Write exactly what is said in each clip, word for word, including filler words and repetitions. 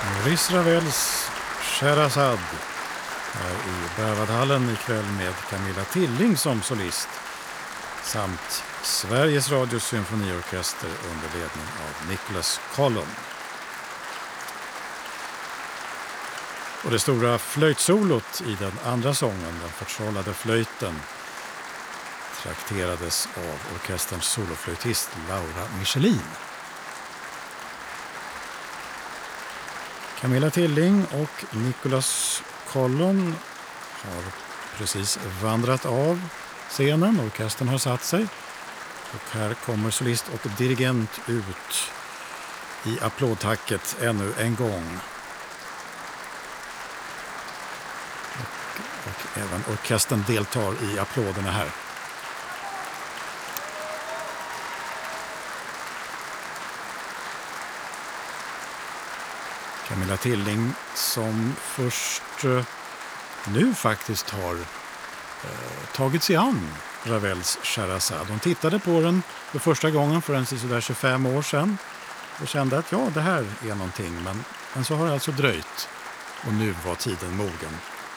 Maurice Ravels Scheherazade här i Berwaldhallen ikväll med Camilla Tilling som solist samt Sveriges Radios symfoniorkester under ledning av Nicholas Collum. Och det stora flöjtsolot i den andra sången, den förtrollade flöjten, trakterades av orkesterns soloflöjtist Laura Michelin. Camilla Tilling och Nicholas Collum har precis vandrat av scenen. Orkestern har satt sig. Och här kommer solist och dirigent ut i applådtacket ännu en gång. Och, och även orkestern deltar i applåderna här. Camilla Tilling som först eh, nu faktiskt har eh, tagit sig an Ravels Scheherazade. Hon tittade på den för första gången för en sådär tjugofem år sedan och kände att ja, det här är någonting. Men, men så har det alltså dröjt och nu var tiden mogen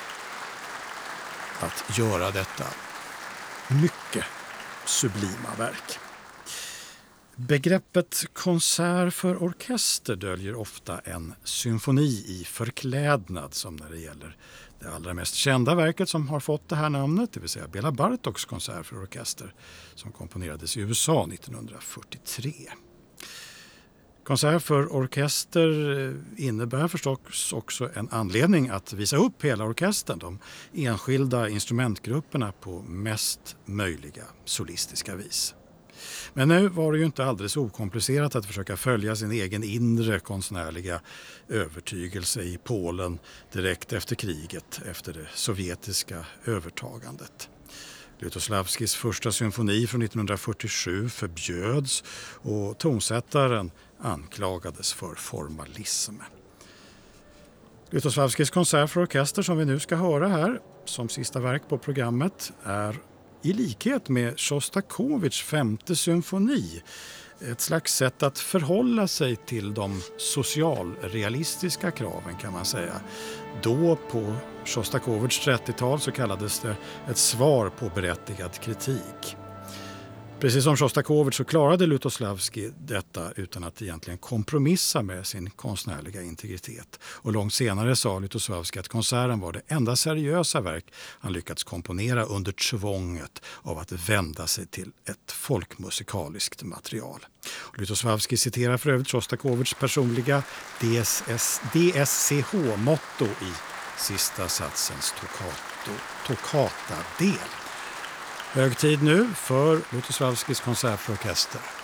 att göra detta mycket sublima verk. Begreppet konsert för orkester döljer ofta en symfoni i förklädnad som när det gäller det allra mest kända verket som har fått det här namnet, det vill säga Bela Bartoks konsert för orkester som komponerades i U S A nittonhundrafyrtiotre. Konsert för orkester innebär förstås också en anledning att visa upp hela orkestern, de enskilda instrumentgrupperna på mest möjliga solistiska vis. Men nu var det ju inte alldeles okomplicerat att försöka följa sin egen inre konstnärliga övertygelse i Polen direkt efter kriget, efter det sovjetiska övertagandet. Lutosławskis första symfoni från nittonhundrafyrtiosju förbjöds och tonsättaren anklagades för formalism. Lutosławskis konsert för orkester som vi nu ska höra här som sista verk på programmet är i likhet med Sjostakovitjs femte symfoni ett slags sätt att förhålla sig till de socialrealistiska kraven kan man säga. Då på Sjostakovitjs trettiotal så kallades det ett svar på berättigad kritik. Precis som Sjostakovitj så klarade Lutosławski detta utan att egentligen kompromissa med sin konstnärliga integritet. Och långt senare sa Lutosławski att konserten var det enda seriösa verk han lyckats komponera under tvånget av att vända sig till ett folkmusikaliskt material. Lutosławski citerar för övrigt Sjostakovitjs personliga D S C H-motto i sista satsens toccata-del. Hög tid nu för Lutosławskis konsert för orkester.